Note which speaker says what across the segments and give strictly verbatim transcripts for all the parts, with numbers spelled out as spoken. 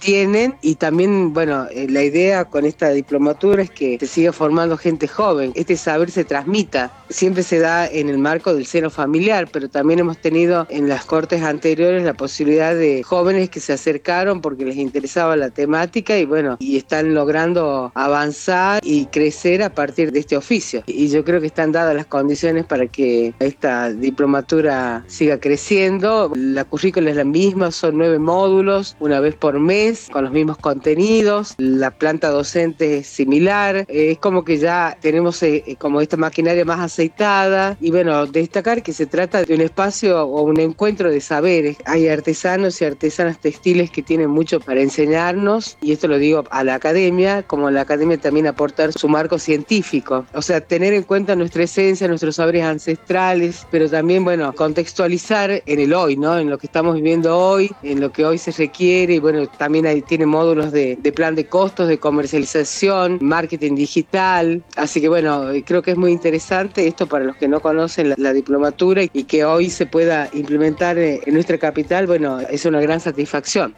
Speaker 1: tienen, y también, bueno, eh, la idea con esta diplomatura es que se siga formando gente joven, este saber se transmita. Siempre se da en el marco del seno familiar, pero también hemos tenido en las cortes anteriores la posibilidad de jóvenes que se acercaron porque les interesaba la temática y bueno, y están logrando avanzar y crecer a partir de este oficio. Y yo creo que están dadas las condiciones para que esta diplomatura siga creciendo. La currícula es la misma, son nueve módulos, una vez por mes, con los mismos contenidos. La planta docente es similar. Es como que ya tenemos eh, como esta maquinaria más aceitada. Y bueno, destacar que se trata de un espacio o un encuentro de saberes. Hay artesanos y artesanas textiles que tienen mucho para enseñarnos, y esto lo digo a la academia, como la academia también aportar su marco científico. O sea, tener en cuenta nuestra esencia, nuestros saberes ancestrales, pero también, bueno, contextualizar en el hoy, ¿no? En lo que estamos viviendo hoy, en lo que hoy se requiere, y bueno, también hay, tiene módulos de, de plan de costos, de comercialización, marketing digital, así que bueno, creo que es muy interesante esto para los que no conocen la, la diplomatura, y que hoy se pueda implementar en nuestra capital, bueno, es una gran satisfacción.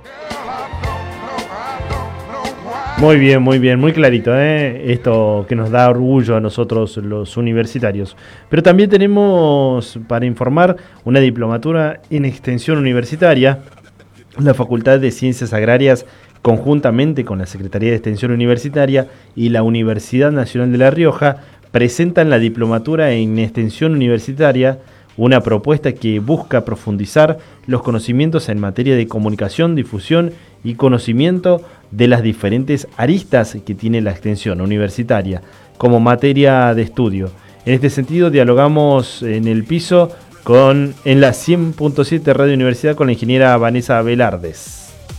Speaker 2: Muy bien, muy bien, muy clarito, ¿eh? Esto que nos da orgullo a nosotros los universitarios. Pero también tenemos para informar una diplomatura en extensión universitaria. La Facultad de Ciencias Agrarias, conjuntamente con la Secretaría de Extensión Universitaria y la Universidad Nacional de La Rioja, presentan la diplomatura en extensión universitaria, una propuesta que busca profundizar los conocimientos en materia de comunicación, difusión y conocimiento de las diferentes aristas que tiene la extensión universitaria como materia de estudio. En este sentido, dialogamos en el piso con en la cien punto siete Radio Universidad con la ingeniera Vanessa Velardes.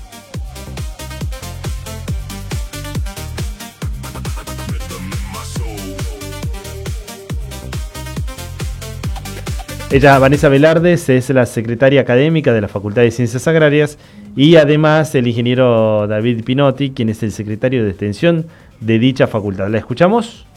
Speaker 2: Ella, Vanessa Velardes, es la secretaria académica de la Facultad de Ciencias Agrarias y además el ingeniero David Pinotti, quien es el secretario de extensión de dicha facultad. ¿La escuchamos?